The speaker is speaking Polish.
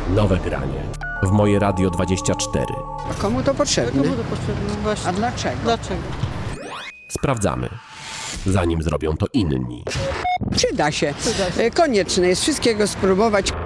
Nowe granie. W Moje Radio 24. A komu to potrzebne? Komu to potrzebne? Właśnie. A dlaczego? Dlaczego? Sprawdzamy, zanim zrobią to inni. Przyda się. Przyda się. Konieczne jest wszystkiego spróbować.